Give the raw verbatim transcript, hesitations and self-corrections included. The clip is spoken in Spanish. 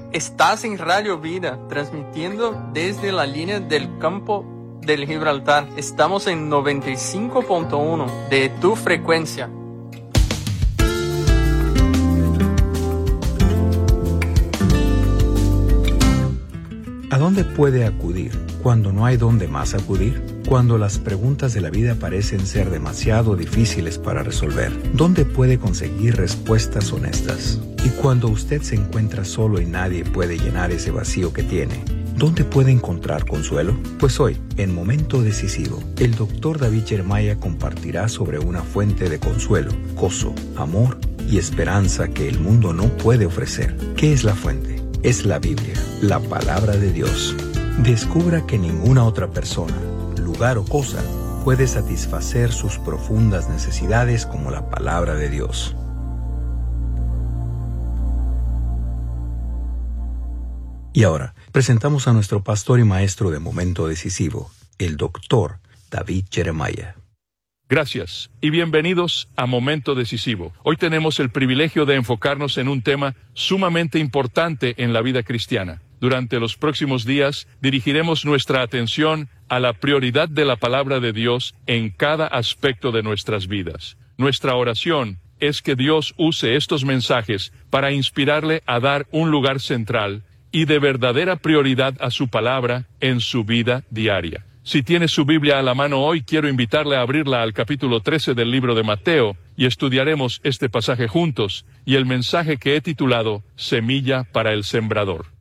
Estás en Radio Vida, transmitiendo desde la línea del campo del Gibraltar. Estamos en noventa y cinco punto uno de tu frecuencia. ¿A dónde puede acudir cuando no hay dónde más acudir? Cuando las preguntas de la vida parecen ser demasiado difíciles para resolver, ¿dónde puede conseguir respuestas honestas? Y cuando usted se encuentra solo y nadie puede llenar ese vacío que tiene, ¿dónde puede encontrar consuelo? Pues hoy, en Momento Decisivo, el doctor David Jeremiah compartirá sobre una fuente de consuelo, gozo, amor y esperanza que el mundo no puede ofrecer. ¿Qué es la fuente? Es la Biblia, la palabra de Dios. Descubra que ninguna otra persona, lugar o cosa puede satisfacer sus profundas necesidades como la palabra de Dios. Y ahora, presentamos a nuestro pastor y maestro de Momento Decisivo, el doctor David Jeremiah. Gracias y bienvenidos a Momento Decisivo. Hoy tenemos el privilegio de enfocarnos en un tema sumamente importante en la vida cristiana. Durante los próximos días dirigiremos nuestra atención a la prioridad de la palabra de Dios en cada aspecto de nuestras vidas. Nuestra oración es que Dios use estos mensajes para inspirarle a dar un lugar central y de verdadera prioridad a su palabra en su vida diaria. Si tiene su Biblia a la mano hoy, quiero invitarle a abrirla al capítulo trece del libro de Mateo y estudiaremos este pasaje juntos y el mensaje que he titulado Semilla para el Sembrador.